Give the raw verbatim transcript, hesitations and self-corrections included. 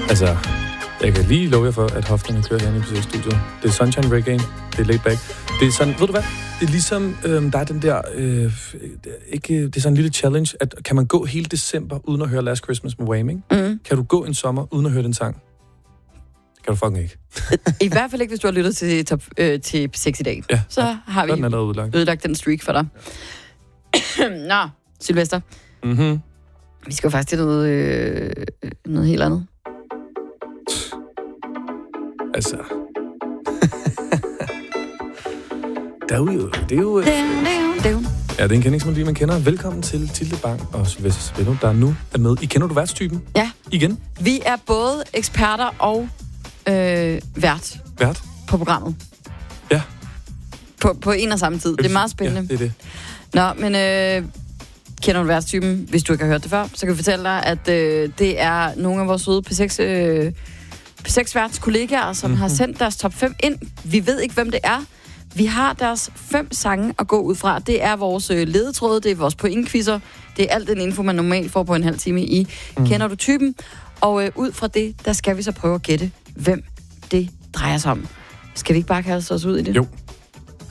Altså, jeg kan lige love jer for, at hofterne kører herinde i P seks studiet. Det er Sunshine Reggae, det er laid back. Det er sådan, ved du hvad? Det er ligesom, øhm, der er den der, øh, ikke, det er sådan en lille challenge, at kan man gå hele december uden at høre Last Christmas med Wham, ikke? Mm. Kan du gå en sommer uden at høre den sang? Det kan du fucking ikke. I hvert fald ikke, hvis du har lyttet til, top, øh, til P seks i dag. Ja, så ja, har vi den udlagt. ødelagt den streak for dig. Ja. Nå, Sylvester. Mhm. Vi skal jo faktisk til noget, øh, noget helt andet. Altså... der er jo... Det er jo... Det er, det er, det er. Ja, det er en kendingsmelodi, man kender. Velkommen til Tilde Bang og Sylvester Sabello, der nu er med. I kender du værtstypen? Ja. Igen? Vi er både eksperter og øh, vært. Vært? På programmet. Ja. På, på en og samme tid. Det er meget spændende. Ja, det er det. Nå, men øh, kender du værtstypen? Hvis du ikke har hørt det før, så kan vi fortælle dig, at øh, det er nogle af vores søde P seks... Øh, P seks værts kollegaer, som mm-hmm. har sendt deres top fem ind. Vi ved ikke, hvem det er. Vi har deres fem sange at gå ud fra. Det er vores ledetråd, det er vores pointquizzer. Det er alt den info, man normalt får på en halv time i mm. Kender du typen? Og øh, ud fra det, der skal vi så prøve at gætte, hvem det drejer sig om. Skal vi ikke bare kaste os ud i det? Jo.